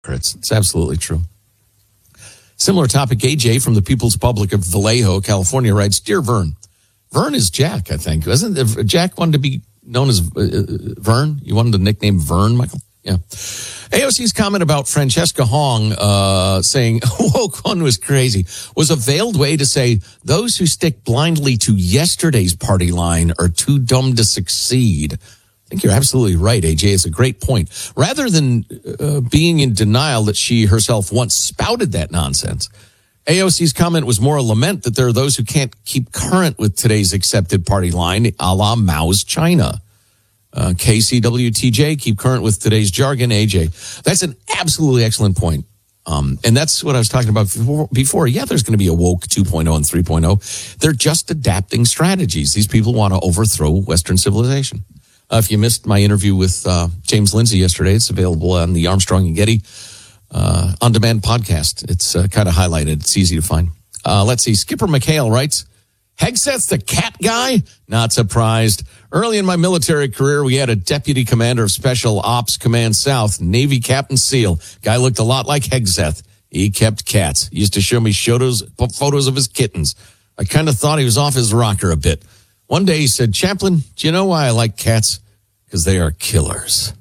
It's absolutely true. Similar topic, AJ from the People's Republic of Vallejo, California writes, Dear Vern. Vern is Jack, I think. Wasn't it? Jack wanted to be known as Vern? You wanted the nickname Vern, Michael? Yeah. AOC's comment about Francesca Hong saying, woke one was crazy, was a veiled way to say those who stick blindly to yesterday's party line are too dumb to succeed. I think you're absolutely right, AJ. It's a great point. Rather than being in denial that she herself once spouted that nonsense, AOC's comment was more a lament that there are those who can't keep current with today's accepted party line, a la Mao's China. KCWTJ, keep current with today's jargon, AJ. That's an absolutely excellent point. And that's what I was talking about before. Yeah, there's going to be a woke 2.0 and 3.0. They're just adapting strategies. These people want to overthrow Western civilization. If you missed my interview with James Lindsay yesterday, it's available on the Armstrong and Getty on-demand podcast. It's kind of highlighted. It's easy to find. Let's see. Skipper McHale writes, Hegseth's the cat guy? Not surprised. Early in my military career, we had a deputy commander of Special Ops Command South, Navy Captain SEAL. Guy looked a lot like Hegseth. He kept cats. He used to show me photos of his kittens. I kind of thought he was off his rocker a bit. One day he said, Chaplain, do you know why I like cats? Because they are killers.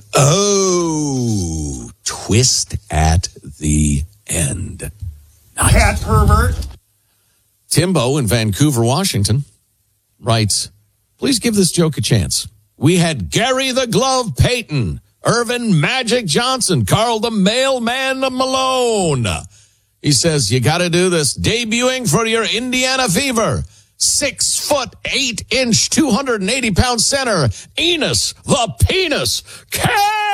Oh, twist at the end. Nice. Cat pervert. Timbo in Vancouver, Washington writes, please give this joke a chance. We had Gary the Glove Payton, Irvin Magic Johnson, Carl the Mailman Malone. He says, you got to do this. Debuting for your Indiana Fever. 6 foot 8 inch, 280 pound center, Enos the Penis.